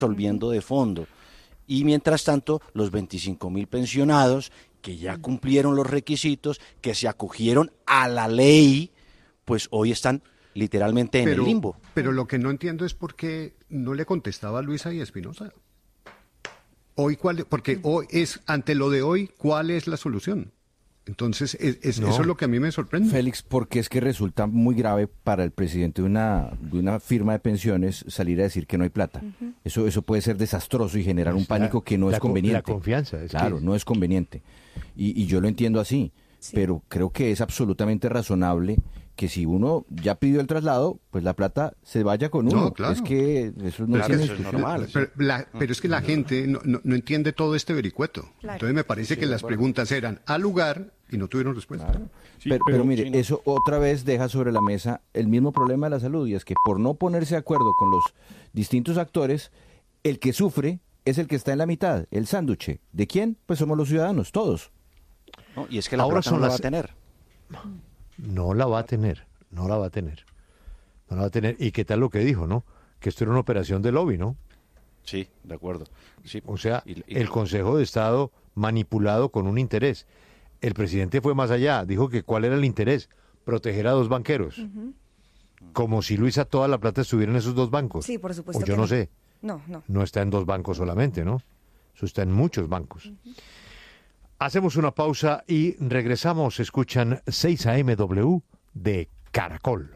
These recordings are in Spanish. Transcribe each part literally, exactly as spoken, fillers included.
resolviendo de fondo. Y mientras tanto, los veinticinco mil pensionados que ya cumplieron los requisitos, que se acogieron a la ley, pues hoy están literalmente en pero, el limbo. Pero lo que no entiendo es por qué no le contestaba a Luisa y Espinosa. Hoy, ¿cuál? Porque hoy es, ante lo de hoy, ¿cuál es la solución? Entonces, es, es, no. eso es lo que a mí me sorprende. Félix, porque es que resulta muy grave para el presidente de una, de una firma de pensiones salir a decir que no hay plata. Uh-huh. Eso, eso puede ser desastroso y generar un pánico la, que no la, es conveniente. La confianza. Es claro, que... no es conveniente. Y, y yo lo entiendo así, sí. Pero creo que es absolutamente razonable que si uno ya pidió el traslado, pues la plata se vaya con uno. No, claro. Es que eso no claro, tiene eso es normal. Pero, la, pero es que la gente no, no, no entiende todo este vericueto. Claro. Entonces me parece sí, que las bueno. preguntas eran al lugar y no tuvieron respuesta. Claro. Sí, pero, pero, pero mire, sí, no. eso otra vez deja sobre la mesa el mismo problema de la salud, y es que por no ponerse de acuerdo con los distintos actores, el que sufre es el que está en la mitad, el sánduche. ¿De quién? Pues somos los ciudadanos, todos. No, y es que la Ahora plata no son la las... va a tener. No la va a tener, no la va a tener. No la va a tener. ¿Y qué tal lo que dijo, no? Que esto era una operación de lobby, ¿no? Sí, de acuerdo. Sí. O sea, y, y... el Consejo de Estado manipulado con un interés. El presidente fue más allá, dijo que cuál era el interés, proteger a dos banqueros. Uh-huh. Como si Luisa toda la plata estuviera en esos dos bancos. Sí, por supuesto. O yo que no, no sé. No, no. No está en dos bancos solamente, ¿no? Eso está en muchos bancos. Uh-huh. Hacemos una pausa y regresamos. Escuchan seis A M W de Caracol.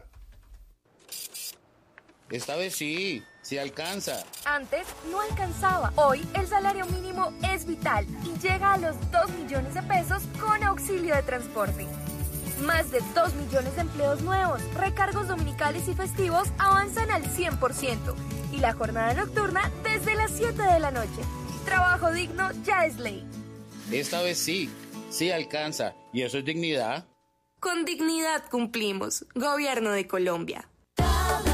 Esta vez sí, sí alcanza. Antes no alcanzaba. Hoy el salario mínimo es vital y llega a los dos millones de pesos con auxilio de transporte. Más de dos millones de empleos nuevos, recargos dominicales y festivos avanzan al cien por ciento y la jornada nocturna desde las siete de la noche. Trabajo digno ya es ley. Esta vez sí, sí alcanza. ¿Y eso es dignidad? Con dignidad cumplimos. Gobierno de Colombia.